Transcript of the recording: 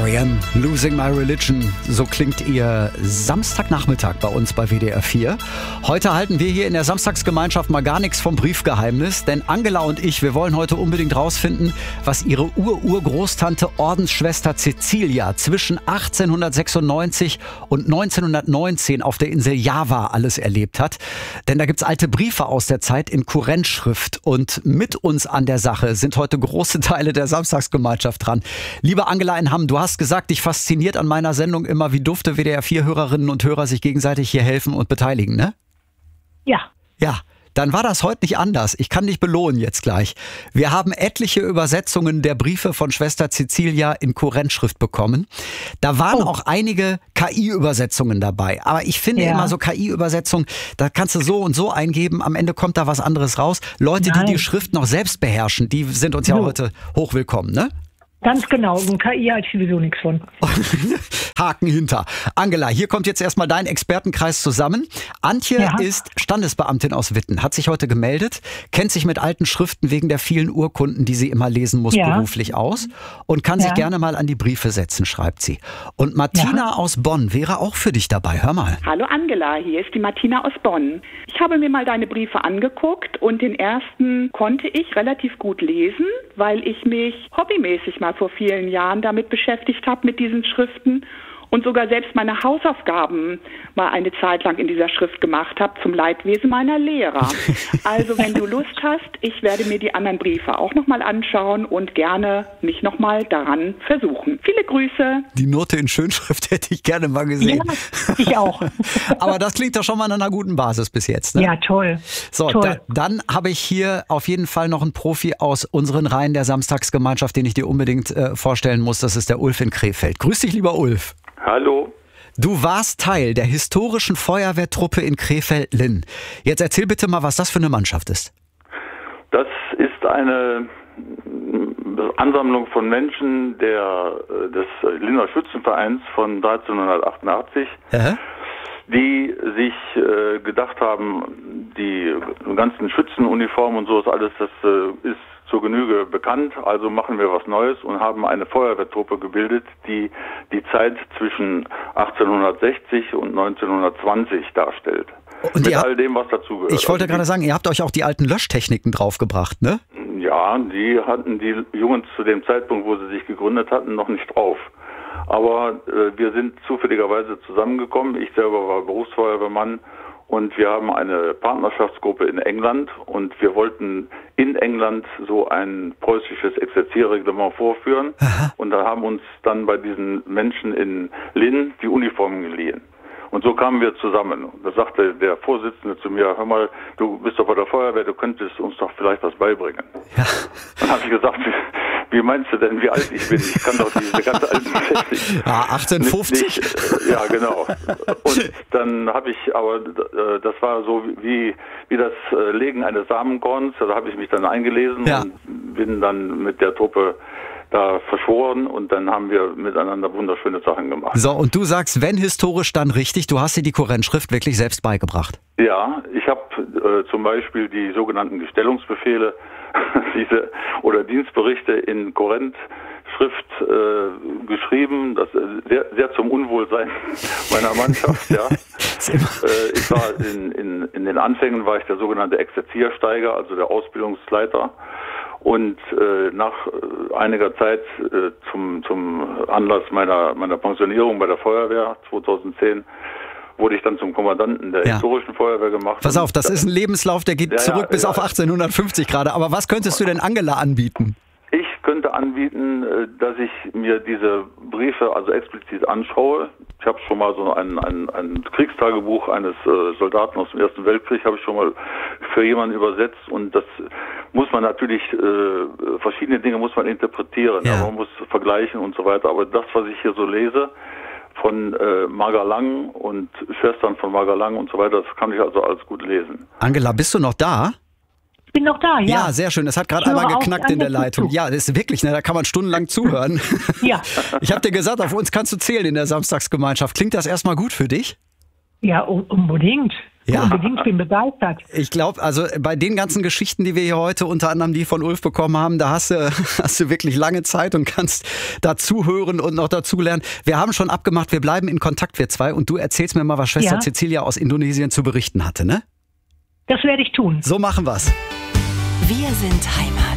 R.E.M. Losing My Religion. So klingt ihr Samstagnachmittag bei uns bei WDR 4. Heute halten wir hier in der Samstagsgemeinschaft mal gar nichts vom Briefgeheimnis, denn Angela und ich, wir wollen heute unbedingt rausfinden, was ihre Urgroßtante Ordensschwester Cecilia zwischen 1896 und 1919 auf der Insel Java alles erlebt hat. Denn da gibt's alte Briefe aus der Zeit in Kurrentschrift und mit uns an der Sache sind heute große Teile der Samstagsgemeinschaft dran. Liebe Angela in Hamm, du hast gesagt, dich fasziniert an meiner Sendung immer, wie dufte WDR 4-Hörerinnen und Hörer sich gegenseitig hier helfen und beteiligen, ne? Ja. Ja, dann war das heute nicht anders. Ich kann dich belohnen jetzt gleich. Wir haben etliche Übersetzungen der Briefe von Schwester Cecilia in Kurrentschrift bekommen. Da waren auch einige KI-Übersetzungen dabei. Aber ich finde immer so KI-Übersetzungen, da kannst du so und so eingeben, am Ende kommt da was anderes raus. Leute, die die Schrift noch selbst beherrschen, die sind uns ja heute hochwillkommen, ne? Ganz genau, und KI halte ich sowieso nichts von. Haken hinter. Angela, hier kommt jetzt erstmal dein Expertenkreis zusammen. Antje ist Standesbeamtin aus Witten, hat sich heute gemeldet, kennt sich mit alten Schriften wegen der vielen Urkunden, die sie immer lesen muss, beruflich aus und kann sich gerne mal an die Briefe setzen, schreibt sie. Und Martina aus Bonn wäre auch für dich dabei. Hör mal. Hallo Angela, hier ist die Martina aus Bonn. Ich habe mir mal deine Briefe angeguckt und den ersten konnte ich relativ gut lesen, weil ich mich hobbymäßig mal vor vielen Jahren damit beschäftigt habe, mit diesen Schriften und sogar selbst meine Hausaufgaben mal eine Zeit lang in dieser Schrift gemacht habe, zum Leidwesen meiner Lehrer. Also wenn du Lust hast, ich werde mir die anderen Briefe auch nochmal anschauen und gerne mich nochmal daran versuchen. Viele Grüße. Die Note in Schönschrift hätte ich gerne mal gesehen. Ja, ich auch. Aber das klingt doch schon mal an einer guten Basis bis jetzt, ne? Ja, toll. So, toll. Dann habe ich hier auf jeden Fall noch einen Profi aus unseren Reihen der Samstagsgemeinschaft, den ich dir unbedingt vorstellen muss. Das ist der Ulf in Krefeld. Grüß dich, lieber Ulf. Hallo. Du warst Teil der historischen Feuerwehrtruppe in Krefeld-Linn. Jetzt erzähl bitte mal, was das für eine Mannschaft ist. Das ist eine Ansammlung von Menschen des Linner Schützenvereins von 1388, die sich gedacht haben, die ganzen Schützenuniformen und sowas alles, das ist zur Genüge bekannt, also machen wir was Neues und haben eine Feuerwehrtruppe gebildet, die die Zeit zwischen 1860 und 1920 darstellt. Und mit all dem, was dazugehört. Ich wollte gerade sagen, ihr habt euch auch die alten Löschtechniken draufgebracht, ne? Ja, die hatten die Jungs zu dem Zeitpunkt, wo sie sich gegründet hatten, noch nicht drauf. Aber wir sind zufälligerweise zusammengekommen. Ich selber war Berufsfeuerwehrmann. Und wir haben eine Partnerschaftsgruppe in England und wir wollten in England so ein preußisches Exerzierreglement vorführen. Und da haben uns dann bei diesen Menschen in Linn die Uniformen geliehen. Und so kamen wir zusammen. Da sagte der Vorsitzende zu mir, hör mal, du bist doch bei der Feuerwehr, du könntest uns doch vielleicht was beibringen. Ja. Dann habe ich gesagt, wie meinst du denn, wie alt ich bin? Ich kann doch diese ganze alten Geschichte. 1850? Ja, genau. Und dann habe ich, aber das war so wie das Legen eines Samenkorns. Da habe ich mich dann eingelesen und bin dann mit der Truppe da verschworen und dann haben wir miteinander wunderschöne Sachen gemacht. So, und du sagst, wenn historisch, dann richtig, du hast dir die Kurrentschrift wirklich selbst beigebracht. Ja, ich habe zum Beispiel die sogenannten Gestellungsbefehle oder Dienstberichte in Kurrentschrift geschrieben, das sehr, sehr zum Unwohlsein meiner Mannschaft. Ja. Ich war in den Anfängen war ich der sogenannte Exerziersteiger, also der Ausbildungsleiter. Und nach einiger Zeit zum Anlass meiner Pensionierung bei der Feuerwehr 2010 wurde ich dann zum Kommandanten der historischen Feuerwehr gemacht. Pass auf, das ist ein Lebenslauf, der geht zurück bis auf 1850 gerade. Aber was könntest du denn Angela anbieten? Ich könnte anbieten, dass ich mir diese Briefe also explizit anschaue. Ich habe schon mal so ein Kriegstagebuch eines Soldaten aus dem Ersten Weltkrieg habe ich schon mal für jemanden übersetzt und das muss man natürlich, verschiedene Dinge muss man interpretieren, man muss vergleichen und so weiter. Aber das, was ich hier so lese von Marga Lang und Schwestern von Marga Lang und so weiter, das kann ich also alles gut lesen. Angela, bist du noch da? Ich bin noch da, ja. Ja, sehr schön. Das hat gerade einmal geknackt in der Leitung. Ja, das ist wirklich, ne, da kann man stundenlang zuhören. Ja. Ich habe dir gesagt, auf uns kannst du zählen in der Samstagsgemeinschaft. Klingt das erstmal gut für dich? Ja, unbedingt. Ja. Unbedingt, ich bin begeistert. Ich glaube, also bei den ganzen Geschichten, die wir hier heute, unter anderem die von Ulf bekommen haben, da hast du wirklich lange Zeit und kannst dazu hören und noch dazu lernen. Wir haben schon abgemacht, wir bleiben in Kontakt, wir zwei, und du erzählst mir mal, was Schwester Cecilia aus Indonesien zu berichten hatte, ne? Das werde ich tun. So machen wir's. Wir sind Heimat.